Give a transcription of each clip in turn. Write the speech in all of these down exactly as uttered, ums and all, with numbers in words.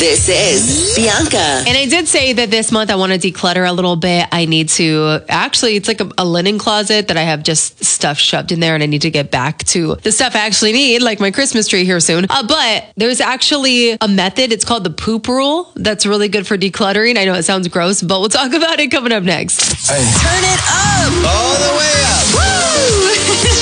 This is Bianca. And I did say that this month I want to declutter a little bit. I need to, actually, it's like a, a linen closet that I have just stuff shoved in there, and I need to get back to the stuff I actually need, like my Christmas tree here soon. Uh, but there's actually a method. It's called the poop rule. That's really good for decluttering. I know it sounds gross, but we'll talk about it coming up next. Turn it up. All the way up. Woo!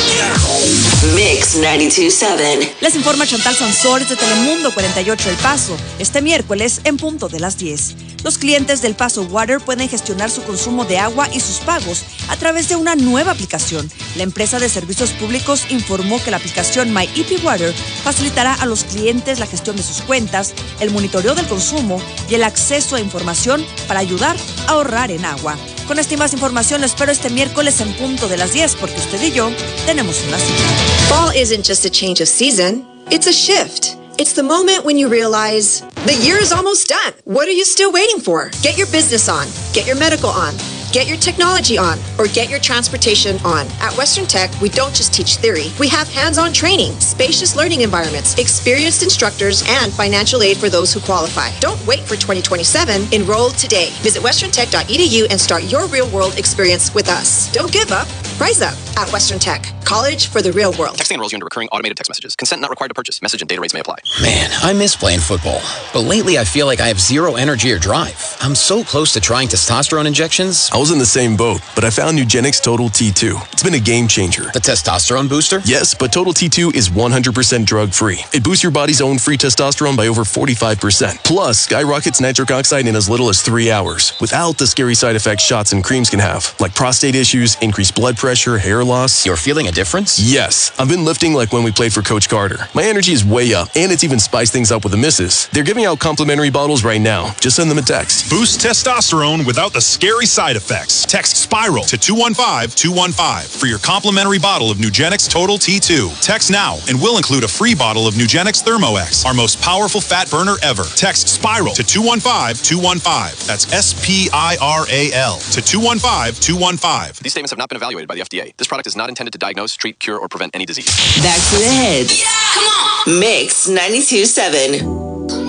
Mix ninety-two point seven. Les informa Chantal Sansores de Telemundo cuarenta y ocho El Paso. Este miércoles en punto de las diez. Los clientes del Paso Water pueden gestionar su consumo de agua y sus pagos a través de una nueva aplicación. La empresa de servicios públicos informó que la aplicación My E P Water facilitará a los clientes la gestión de sus cuentas, el monitoreo del consumo y el acceso a información para ayudar a ahorrar en agua. Con esta y más información lo espero este miércoles en punto de las diez, porque usted y yo tenemos una cita. Fall isn't just a change of season, it's a shift. It's the moment when you realize the year is almost done. What are you still waiting for? Get your business on, get your medical on, get your technology on, or get your transportation on. At Western Tech, we don't just teach theory. We have hands-on training, spacious learning environments, experienced instructors, and financial aid for those who qualify. Don't wait for twenty twenty-seven. Enroll today. Visit western tech dot e d u and start your real-world experience with us. Don't give up. Rise up at Western Tech. College for the real world. Texting enrolls you into recurring automated text messages. Consent not required to purchase. Message and data rates may apply. Man, I miss playing football. But lately I feel like I have zero energy or drive. I'm so close to trying testosterone injections. I was in the same boat, but I found Nugenix Total T two. It's been a game changer. The testosterone booster? Yes, but Total T two is one hundred percent drug-free. It boosts your body's own free testosterone by over forty-five percent. Plus, skyrockets nitric oxide in as little as three hours, without the scary side effects shots and creams can have, like prostate issues, increased blood pressure, hair loss. You're feeling a difference? Yes. I've been lifting like when we played for Coach Carter. My energy is way up, and it's even spiced things up with the missus. They're giving out complimentary bottles right now. Just send them a text. Boost testosterone without the scary side effects. Text SPIRAL to two one five two one five for your complimentary bottle of Nugenix Total T two. Text now, and we'll include a free bottle of Nugenix ThermoX, our most powerful fat burner ever. Text SPIRAL to two one five two one five. That's S P I R A L to two one five two one five. These statements have not been evaluated by the F D A. This product is not intended to diagnose, treat, cure, or prevent any disease. Back to the head. Yeah, come on. Mix ninety-two point seven.